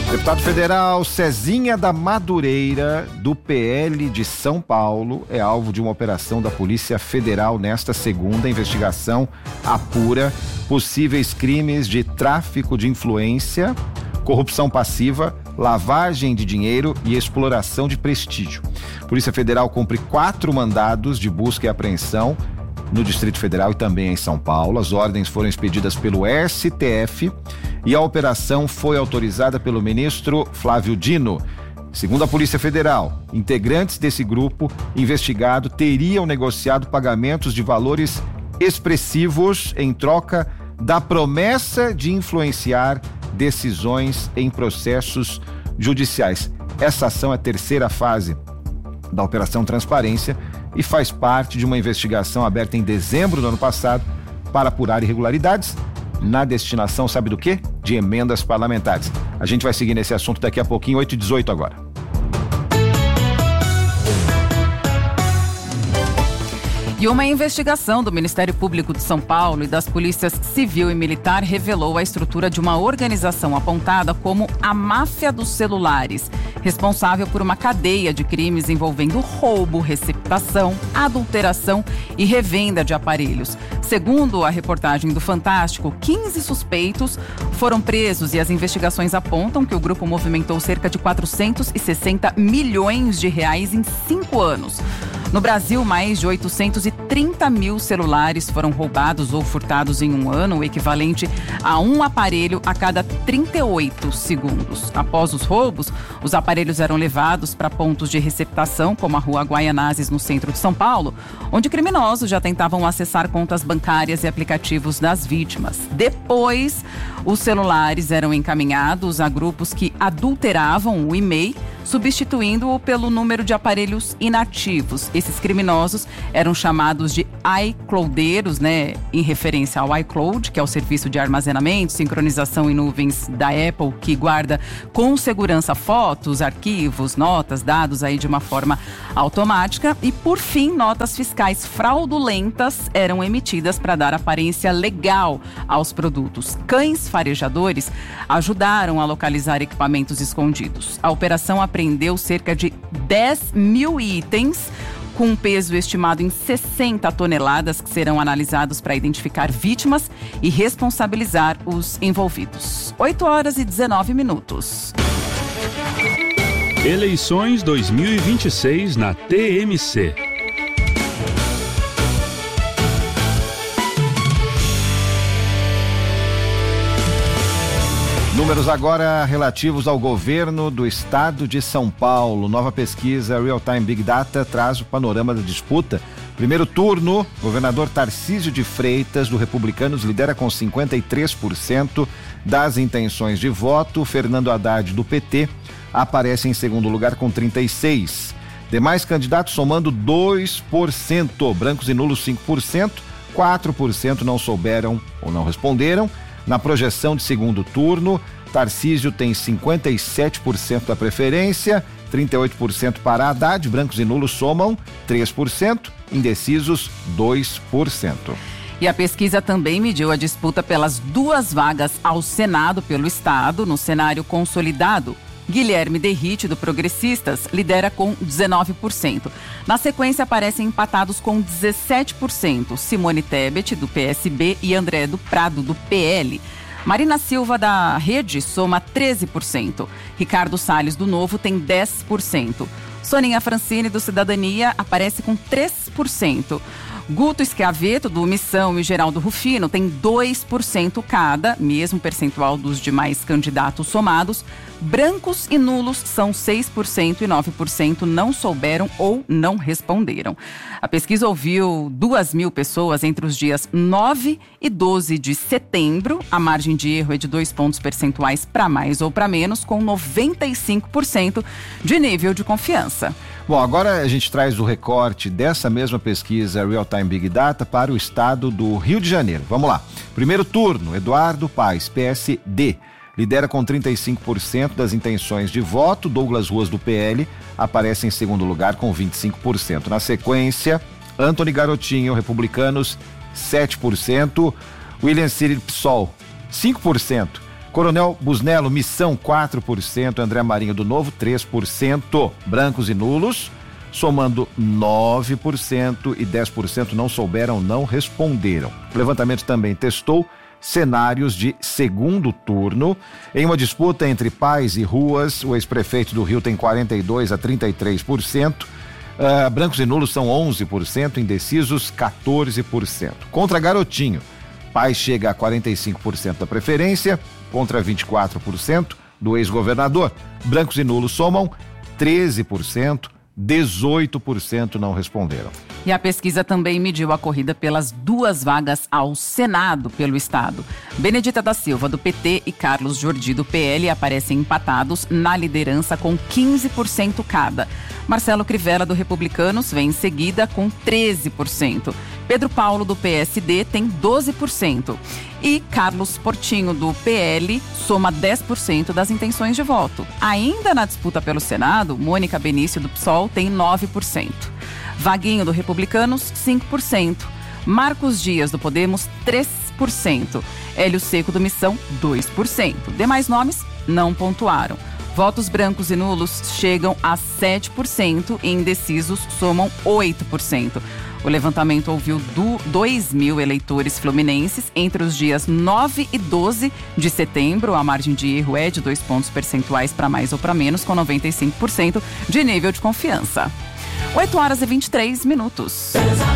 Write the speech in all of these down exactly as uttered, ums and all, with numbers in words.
Deputado federal Cezinha da Madureira, do P L de São Paulo, é alvo de uma operação da Polícia Federal nesta segunda. Investigação apura possíveis crimes de tráfico de influência, corrupção passiva, lavagem de dinheiro e exploração de prestígio. A Polícia Federal cumpre quatro mandados de busca e apreensão no Distrito Federal e também em São Paulo. As ordens foram expedidas pelo S T F e a operação foi autorizada pelo ministro Flávio Dino. Segundo a Polícia Federal, integrantes desse grupo investigado teriam negociado pagamentos de valores expressivos em troca da promessa de influenciar decisões em processos judiciais. Essa ação é a terceira fase da Operação Transparência e faz parte de uma investigação aberta em dezembro do ano passado para apurar irregularidades na destinação, sabe do quê? De emendas parlamentares. A gente vai seguir nesse assunto daqui a pouquinho, oito e dezoito agora. E uma investigação do Ministério Público de São Paulo e das polícias civil e militar revelou a estrutura de uma organização apontada como a máfia dos celulares, responsável por uma cadeia de crimes envolvendo roubo, receptação, adulteração e revenda de aparelhos. Segundo a reportagem do Fantástico, quinze suspeitos foram presos e as investigações apontam que o grupo movimentou cerca de quatrocentos e sessenta milhões de reais em cinco anos. No Brasil, mais de oitocentos e trinta mil celulares foram roubados ou furtados em um ano, o equivalente a um aparelho a cada trinta e oito segundos. Após os roubos, os aparelhos eram levados para pontos de receptação, como a Rua Guaianazes, no centro de São Paulo, onde criminosos já tentavam acessar contas bancárias e aplicativos das vítimas. Depois, os celulares eram encaminhados a grupos que adulteravam o e-mail, substituindo-o pelo número de aparelhos inativos. Esses criminosos eram chamados de iCloudeiros, né, em referência ao iCloud, que é o serviço de armazenamento, sincronização em nuvens da Apple, que guarda com segurança fotos, arquivos, notas, dados aí de uma forma automática. E, por fim, notas fiscais fraudulentas eram emitidas para dar aparência legal aos produtos. Cães farejadores ajudaram a localizar equipamentos escondidos. A operação apreendeu cerca de dez mil itens, com um peso estimado em sessenta toneladas, que serão analisados para identificar vítimas e responsabilizar os envolvidos. oito horas e dezenove minutos. Eleições dois mil e vinte e seis na T M C. Números agora relativos ao governo do estado de São Paulo. Nova pesquisa Real Time Big Data traz o panorama da disputa. Primeiro turno, governador Tarcísio de Freitas, do Republicanos, lidera com cinquenta e três por cento das intenções de voto. Fernando Haddad, do P T, aparece em segundo lugar com trinta e seis por cento. Demais candidatos somando dois por cento. Brancos e nulos cinco por cento. quatro por cento não souberam ou não responderam. Na projeção de segundo turno, Tarcísio tem cinquenta e sete por cento da preferência, trinta e oito por cento para Haddad, brancos e nulos somam três por cento, indecisos dois por cento. E a pesquisa também mediu a disputa pelas duas vagas ao Senado pelo Estado. No cenário consolidado, Guilherme Derrite, do Progressistas, lidera com dezenove por cento. Na sequência, aparecem empatados com dezessete por cento Simone Tebet, do P S B, e André do Prado, do P L. Marina Silva, da Rede, soma treze por cento. Ricardo Salles, do Novo, tem dez por cento. Soninha Francine, do Cidadania, aparece com três por cento. Guto Schiavetto, do Missão, e Geraldo Rufino tem dois por cento cada, mesmo percentual dos demais candidatos somados. Brancos e nulos são seis por cento e nove por cento não souberam ou não responderam. A pesquisa ouviu duas mil pessoas entre os dias nove e doze de setembro. A margem de erro é de dois pontos percentuais para mais ou para menos, com noventa e cinco por cento de nível de confiança. Bom, agora a gente traz o recorte dessa mesma pesquisa Real Time Big Data para o estado do Rio de Janeiro. Vamos lá. Primeiro turno, Eduardo Paes, P S D. Lidera com trinta e cinco por cento das intenções de voto. Douglas Ruas, do P L, aparece em segundo lugar com vinte e cinco por cento. Na sequência, Antony Garotinho, Republicanos, sete por cento. William Ciro, PSOL, cinco por cento. Coronel Busnello, Missão quatro por cento, André Marinho do Novo três por cento, brancos e nulos somando nove por cento e dez por cento não souberam, não responderam. O levantamento também testou cenários de segundo turno. Em uma disputa entre Paz e Ruas, o ex-prefeito do Rio tem quarenta e dois a trinta e três por cento, uh, brancos e nulos são onze por cento, indecisos quatorze por cento. Contra Garotinho, Paz chega a quarenta e cinco por cento da preferência, contra vinte e quatro por cento do ex-governador. Brancos e nulos somam treze por cento, dezoito por cento não responderam. E a pesquisa também mediu a corrida pelas duas vagas ao Senado pelo Estado. Benedita da Silva, do P T, e Carlos Jordi, do P L, aparecem empatados na liderança com quinze por cento cada. Marcelo Crivella, do Republicanos, vem em seguida com treze por cento. Pedro Paulo, do P S D, tem doze por cento. E Carlos Portinho, do P L, soma dez por cento das intenções de voto. Ainda na disputa pelo Senado, Mônica Benício, do P SOL, tem nove por cento. Vaguinho, do Republicanos, cinco por cento. Marcos Dias, do Podemos, três por cento. Hélio Seco, do Missão, dois por cento. Demais nomes não pontuaram. Votos brancos e nulos chegam a sete por cento e indecisos somam oito por cento. O levantamento ouviu dois mil eleitores fluminenses entre os dias nove e doze de setembro. A margem de erro é de dois pontos percentuais para mais ou para menos, com noventa e cinco por cento de nível de confiança. oito horas e vinte e três minutos.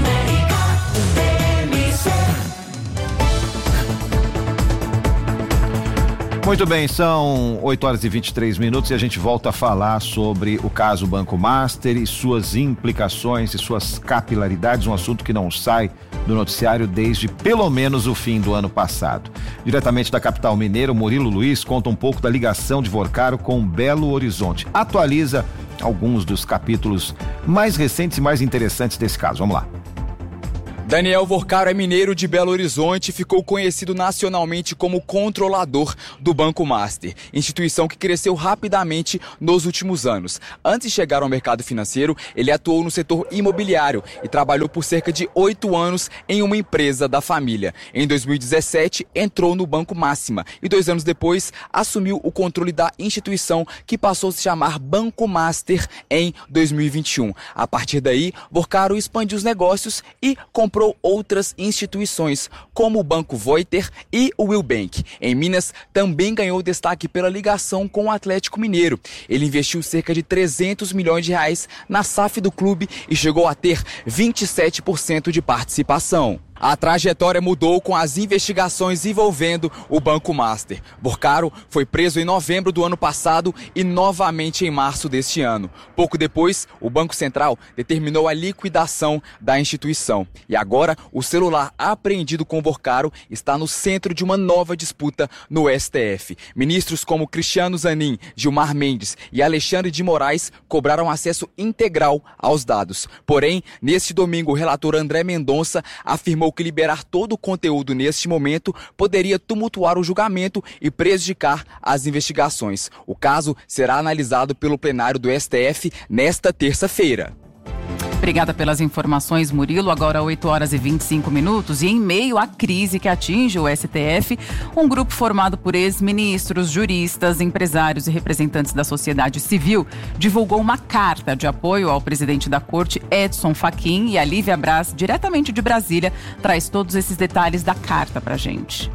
Muito bem, são oito horas e vinte e três minutos e a gente volta a falar sobre o caso Banco Master e suas implicações e suas capilaridades, um assunto que não sai do noticiário desde pelo menos o fim do ano passado. Diretamente da capital mineira, o Murilo Luiz conta um pouco da ligação de Vorcaro com Belo Horizonte. Atualiza alguns dos capítulos mais recentes e mais interessantes desse caso. Vamos lá. Daniel Vorcaro é mineiro de Belo Horizonte e ficou conhecido nacionalmente como controlador do Banco Master, instituição que cresceu rapidamente nos últimos anos. Antes de chegar ao mercado financeiro, ele atuou no setor imobiliário e trabalhou por cerca de oito anos em uma empresa da família. Em dois mil e dezessete, entrou no Banco Máxima e dois anos depois assumiu o controle da instituição, que passou a se chamar Banco Master em dois mil e vinte e um. A partir daí, Vorcaro expandiu os negócios e comprou outras instituições, como o Banco Voiter e o Willbank. Em Minas, também ganhou destaque pela ligação com o Atlético Mineiro. Ele investiu cerca de trezentos milhões de reais na S A F do clube e chegou a ter vinte e sete por cento de participação. A trajetória mudou com as investigações envolvendo o Banco Master. Vorcaro foi preso em novembro do ano passado e novamente em março deste ano. Pouco depois, o Banco Central determinou a liquidação da instituição. E agora, o celular apreendido com Vorcaro está no centro de uma nova disputa no S T F. Ministros como Cristiano Zanin, Gilmar Mendes e Alexandre de Moraes cobraram acesso integral aos dados. Porém, neste domingo, o relator André Mendonça afirmou que liberar todo o conteúdo neste momento poderia tumultuar o julgamento e prejudicar as investigações. O caso será analisado pelo plenário do S T F nesta terça-feira. Obrigada pelas informações, Murilo. Agora oito horas e vinte e cinco minutos e em meio à crise que atinge o S T F, um grupo formado por ex-ministros, juristas, empresários e representantes da sociedade civil divulgou uma carta de apoio ao presidente da corte, Edson Fachin, e a Lívia Braz, diretamente de Brasília, traz todos esses detalhes da carta pra gente.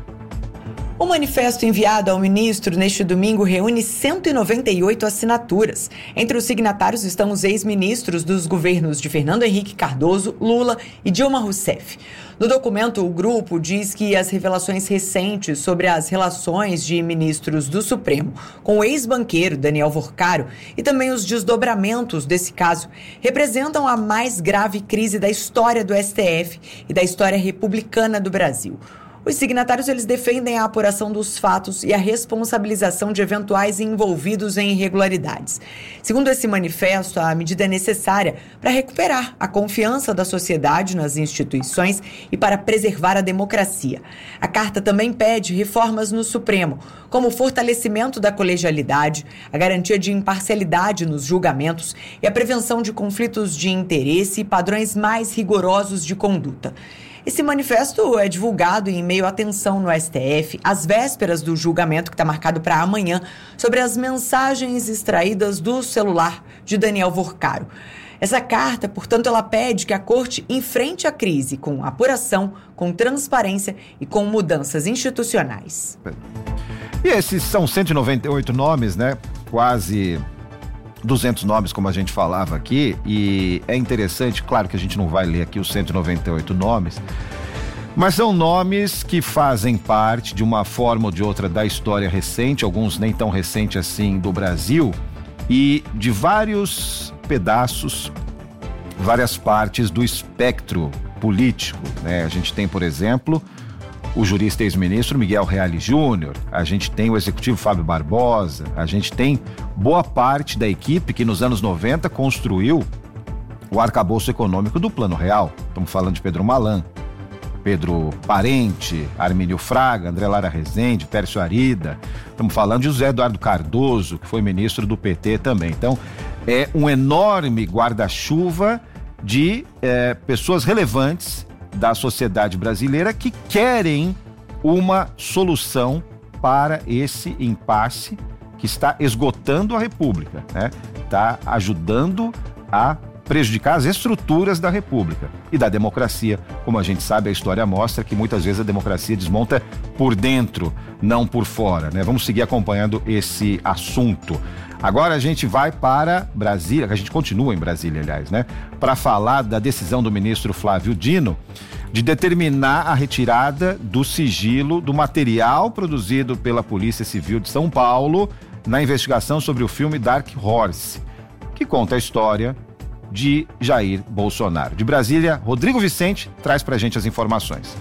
O manifesto enviado ao ministro neste domingo reúne cento e noventa e oito assinaturas. Entre os signatários estão os ex-ministros dos governos de Fernando Henrique Cardoso, Lula e Dilma Rousseff. No documento, o grupo diz que as revelações recentes sobre as relações de ministros do Supremo com o ex-banqueiro Daniel Vorcaro e também os desdobramentos desse caso representam a mais grave crise da história do S T F e da história republicana do Brasil. Os signatários eles defendem a apuração dos fatos e a responsabilização de eventuais envolvidos em irregularidades. Segundo esse manifesto, a medida é necessária para recuperar a confiança da sociedade nas instituições e para preservar a democracia. A carta também pede reformas no Supremo, como o fortalecimento da colegialidade, a garantia de imparcialidade nos julgamentos e a prevenção de conflitos de interesse e padrões mais rigorosos de conduta. Esse manifesto é divulgado em meio à tensão no S T F, às vésperas do julgamento que está marcado para amanhã, sobre as mensagens extraídas do celular de Daniel Vorcaro. Essa carta, portanto, ela pede que a Corte enfrente a crise com apuração, com transparência e com mudanças institucionais. E esses são cento e noventa e oito nomes, né? Quase duzentos nomes, como a gente falava aqui, e é interessante, claro que a gente não vai ler aqui os cento e noventa e oito nomes, mas são nomes que fazem parte de uma forma ou de outra da história recente, alguns nem tão recente assim, do Brasil, e de vários pedaços, várias partes do espectro político, né? A gente tem, por exemplo, o jurista ex-ministro Miguel Reale Júnior, a gente tem o executivo Fábio Barbosa, a gente tem boa parte da equipe que nos anos noventa construiu o arcabouço econômico do Plano Real. Estamos falando de Pedro Malan, Pedro Parente, Armínio Fraga, André Lara Rezende, Pércio Arida. Estamos falando de José Eduardo Cardoso, que foi ministro do P T também. Então, é um enorme guarda-chuva de é, pessoas relevantes da sociedade brasileira que querem uma solução para esse impasse que está esgotando a República, né? Está ajudando a prejudicar as estruturas da República e da democracia. Como a gente sabe, a história mostra que muitas vezes a democracia desmonta por dentro, não por fora, né? Vamos seguir acompanhando esse assunto. Agora a gente vai para Brasília, a gente continua em Brasília, aliás, né? Para falar da decisão do ministro Flávio Dino de determinar a retirada do sigilo do material produzido pela Polícia Civil de São Paulo na investigação sobre o filme Dark Horse, que conta a história de Jair Bolsonaro. De Brasília, Rodrigo Vicente traz pra gente as informações.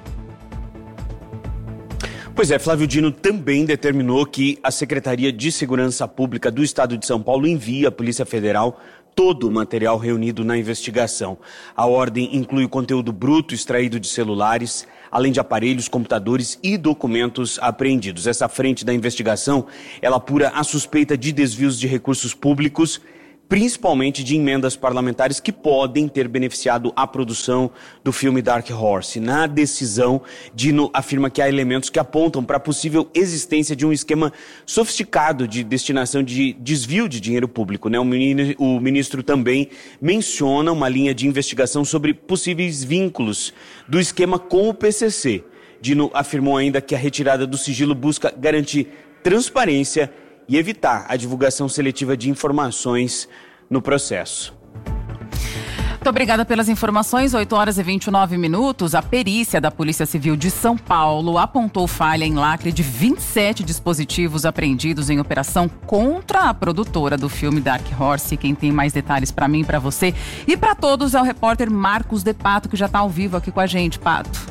Pois é, Flávio Dino também determinou que a Secretaria de Segurança Pública do Estado de São Paulo envie à Polícia Federal todo o material reunido na investigação. A ordem inclui o conteúdo bruto extraído de celulares, além de aparelhos, computadores e documentos apreendidos. Essa frente da investigação, ela apura a suspeita de desvios de recursos públicos, principalmente de emendas parlamentares que podem ter beneficiado a produção do filme Dark Horse. Na decisão, Dino afirma que há elementos que apontam para a possível existência de um esquema sofisticado de destinação de desvio de dinheiro público, né? O ministro também menciona uma linha de investigação sobre possíveis vínculos do esquema com o P C C. Dino afirmou ainda que a retirada do sigilo busca garantir transparência e evitar a divulgação seletiva de informações no processo. Muito obrigada pelas informações. oito horas e vinte e nove minutos. A perícia da Polícia Civil de São Paulo apontou falha em lacre de vinte e sete dispositivos apreendidos em operação contra a produtora do filme Dark Horse. Quem tem mais detalhes para mim, para você e para todos é o repórter Marcos de Pato, que já está ao vivo aqui com a gente. Pato.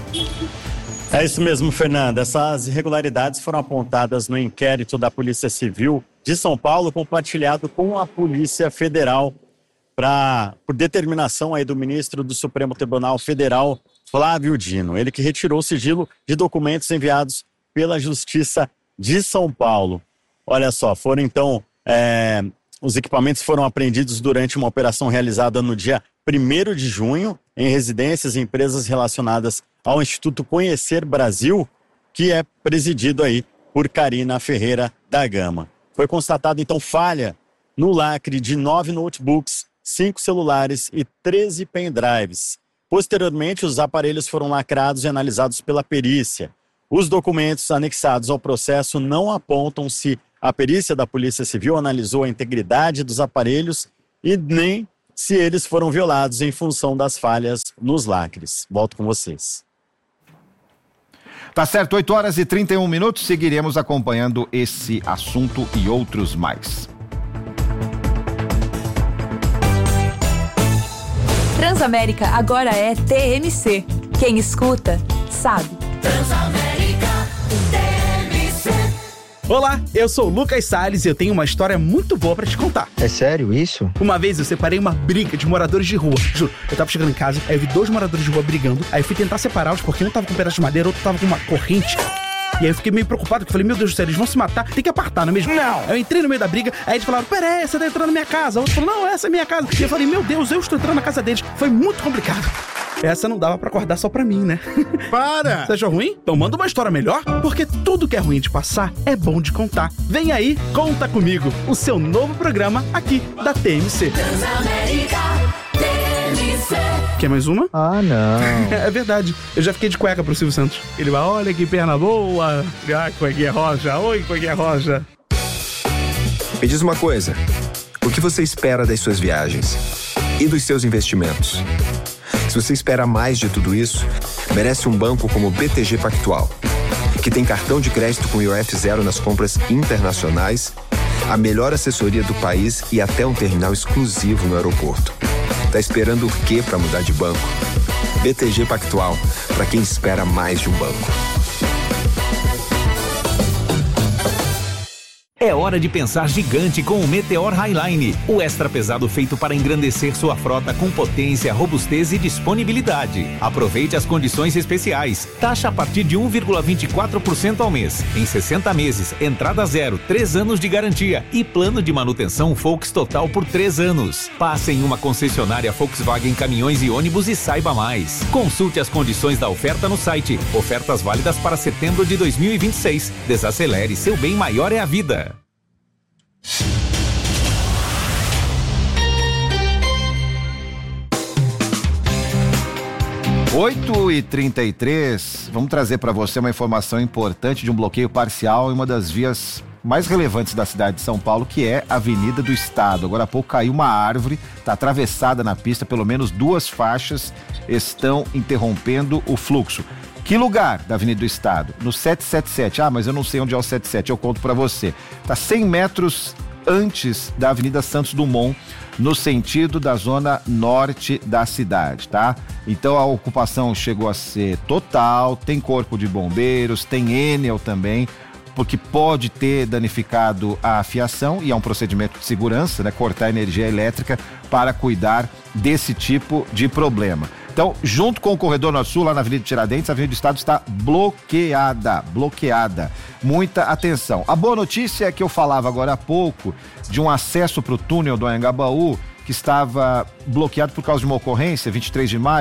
É isso mesmo, Fernanda. Essas irregularidades foram apontadas no inquérito da Polícia Civil de São Paulo, compartilhado com a Polícia Federal, pra, por determinação aí do ministro do Supremo Tribunal Federal, Flávio Dino. Ele que retirou o sigilo de documentos enviados pela Justiça de São Paulo. Olha só, foram então, é, os equipamentos foram apreendidos durante uma operação realizada no dia primeiro de junho, em residências e empresas relacionadas ao Instituto Conhecer Brasil, que é presidido aí por Karina Ferreira da Gama. Foi constatado, então, falha no lacre de nove notebooks, cinco celulares e treze pendrives. Posteriormente, os aparelhos foram lacrados e analisados pela perícia. Os documentos anexados ao processo não apontam se a perícia da Polícia Civil analisou a integridade dos aparelhos e nem se eles foram violados em função das falhas nos lacres. Volto com vocês. Tá certo, oito horas e trinta e um minutos, seguiremos acompanhando esse assunto e outros mais. Transamérica agora é T M C. Quem escuta, sabe. Transamérica T M C. Olá, eu sou o Lucas Salles e eu tenho uma história muito boa pra te contar. É sério isso? Uma vez eu separei uma briga de moradores de rua. Juro, eu tava chegando em casa, aí eu vi dois moradores de rua brigando, aí eu fui tentar separá-los porque um tava com um pedaço de madeira, outro tava com uma corrente. E aí eu fiquei meio preocupado, porque eu falei, meu Deus do céu, eles vão se matar, tem que apartar, não é mesmo? Não! Eu entrei no meio da briga, aí eles falaram, peraí, você tá entrando na minha casa. O outro falou, não, essa é minha casa. E eu falei, meu Deus, eu estou entrando na casa deles. Foi muito complicado. essa não dava pra acordar só pra mim, né? Para! Você achou ruim? Então manda uma história melhor, porque tudo que é ruim de passar é bom de contar. Vem aí, Conta Comigo, o seu novo programa aqui da T M C. Transamérica, T M C. Quer mais uma? Ah, não. É verdade. Eu já fiquei de cueca pro Silvio Santos. Ele vai, olha que perna boa. Ah, cuequinha roja. Oi, cuequinha roja. Me diz uma coisa. O que você espera das suas viagens? E dos seus investimentos? Se você espera mais de tudo isso, merece um banco como o B T G Pactual, que tem cartão de crédito com I O F zero nas compras internacionais, a melhor assessoria do país e até um terminal exclusivo no aeroporto. Tá esperando o quê para mudar de banco? B T G Pactual, para quem espera mais de um banco. É hora de pensar gigante com o Meteor Highline, o extra pesado feito para engrandecer sua frota com potência, robustez e disponibilidade. Aproveite as condições especiais. Taxa a partir de um vírgula vinte e quatro por cento ao mês. Em sessenta meses, entrada zero, três anos de garantia e plano de manutenção Volks Total por três anos. Passe em uma concessionária Volkswagen Caminhões e Ônibus e saiba mais. Consulte as condições da oferta no site. Ofertas válidas para setembro de dois mil e vinte e seis. Desacelere, seu bem maior é a vida. oito e trinta e três, vamos trazer para você uma informação importante de um bloqueio parcial em uma das vias mais relevantes da cidade de São Paulo, que é a Avenida do Estado. Agora há pouco caiu uma árvore, está atravessada na pista, pelo menos duas faixas estão interrompendo o fluxo. Que lugar da Avenida do Estado? No setecentos e setenta e sete. Ah, mas eu não sei onde é o setenta e sete, eu conto para você. Está cem metros antes da Avenida Santos Dumont, no sentido da zona norte da cidade, tá? Então a ocupação chegou a ser total, tem corpo de bombeiros, tem Enel também, porque pode ter danificado a fiação e é um procedimento de segurança, né? Cortar energia elétrica para cuidar desse tipo de problema. Então, junto com o Corredor Norte-Sul, lá na Avenida Tiradentes, a Avenida do Estado está bloqueada, bloqueada. Muita atenção. A boa notícia é que eu falava agora há pouco de um acesso para o túnel do Anhangabaú que estava bloqueado por causa de uma ocorrência, vinte e três de maio,